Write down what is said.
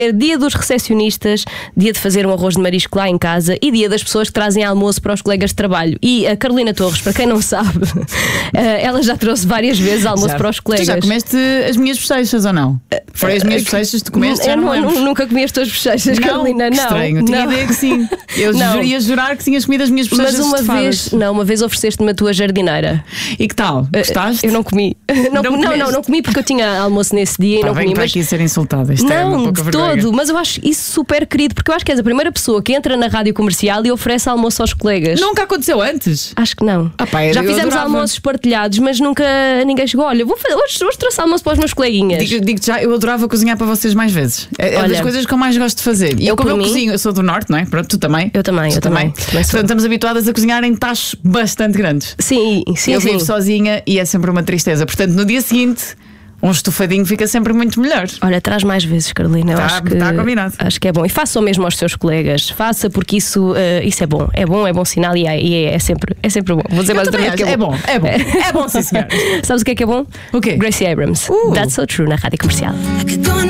Dia dos recepcionistas, dia de fazer um arroz de marisco lá em casa e dia das pessoas que trazem almoço para os colegas de trabalho. E a Carolina Torres, para quem não sabe, ela já trouxe várias vezes almoço para os colegas. Tu já comeste as minhas bochechas ou não? Foi as minhas bochechas que tu comeste? Eu nunca comi as tuas bochechas, Carolina, não. Estranho, tinha ideia que sim. Eu ia jurar que tinhas comido as minhas bochechas. Mas uma vez ofereceste-me a tua jardineira. E que tal? Gostaste? Eu não comi. Não comi porque eu tinha almoço nesse dia e não comi. Mas aqui ser insultada. Isto é uma pouca vergonha. Mas eu acho isso super querido, porque eu acho que és a primeira pessoa que entra na rádio comercial e oferece almoço aos colegas. Nunca aconteceu antes? Acho que não. Já fizemos almoços partilhados, mas nunca ninguém chegou. Olha, hoje trouxe almoço para os meus coleguinhas. Digo-te já, eu adorava cozinhar para vocês mais vezes. É das coisas que eu mais gosto de fazer. E eu cozinho, eu sou do Norte, não é? Pronto, tu também? Eu também. Portanto, estamos habituadas a cozinhar em tachos bastante grandes. Sim. Eu vivo sozinha e é sempre uma tristeza. Portanto, no dia seguinte, um estofadinho fica sempre muito melhor. Olha, traz mais vezes, Carolina. Está combinado. Acho que é bom. E faça o mesmo aos seus colegas. Faça, porque isso é bom. É bom sinal e é sempre bom. Vou dizer mais outra vez que é bom. É bom, sim, senhor. Sabes o que é bom? O quê? Gracie Abrams. That's So True, na Rádio Comercial.